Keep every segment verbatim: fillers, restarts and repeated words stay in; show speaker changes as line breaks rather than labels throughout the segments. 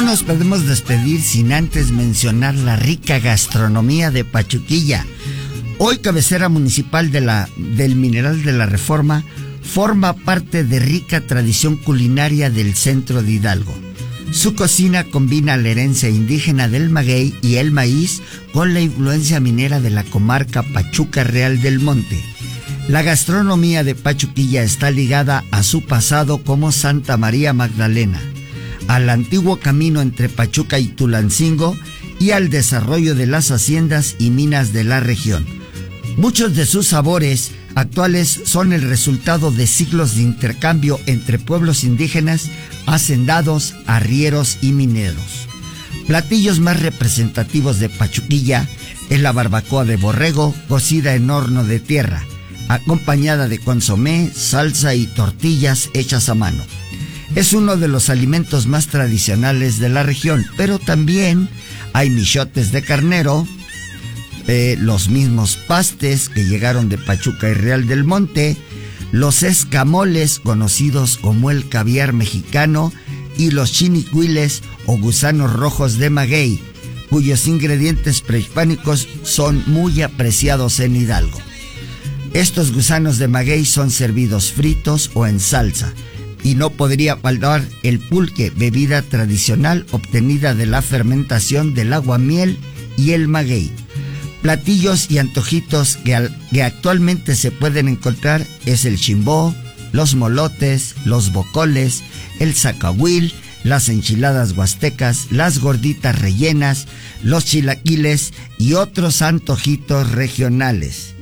no nos podemos despedir sin antes mencionar la rica gastronomía de Pachuquilla. Hoy cabecera municipal de la, del Mineral de la Reforma, forma parte de rica tradición culinaria del centro de Hidalgo. Su cocina combina la herencia indígena del maguey y el maíz con la influencia minera de la comarca Pachuca Real del Monte. La gastronomía de Pachuquilla está ligada a su pasado como Santa María Magdalena, al antiguo camino entre Pachuca y Tulancingo y al desarrollo de las haciendas y minas de la región. Muchos de sus sabores actuales son el resultado de siglos de intercambio entre pueblos indígenas, hacendados, arrieros y mineros. Platillos más representativos de Pachuquilla es la barbacoa de borrego cocida en horno de tierra, acompañada de consomé, salsa y tortillas hechas a mano. Es uno de los alimentos más tradicionales de la región, pero también hay michotes de carnero, eh, los mismos pastes que llegaron de Pachuca y Real del Monte, los escamoles conocidos como el caviar mexicano y los chinicuiles o gusanos rojos de maguey, cuyos ingredientes prehispánicos son muy apreciados en Hidalgo. Estos gusanos de maguey son servidos fritos o en salsa, y no podría faltar el pulque, bebida tradicional obtenida de la fermentación del aguamiel y el maguey. Platillos y antojitos que, al, que actualmente se pueden encontrar es el chimbó, los molotes, los bocoles, el zacahuil, las enchiladas huastecas, las gorditas rellenas, los chilaquiles y otros antojitos regionales.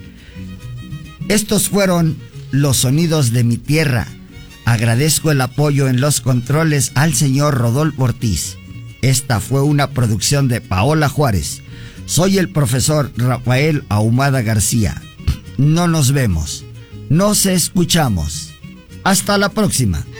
Estos fueron los sonidos de mi tierra. Agradezco el apoyo en los controles al señor Rodolfo Ortiz. Esta fue una producción de Paola Juárez. Soy el profesor Rafael Ahumada García. No nos vemos, nos escuchamos. Hasta la próxima.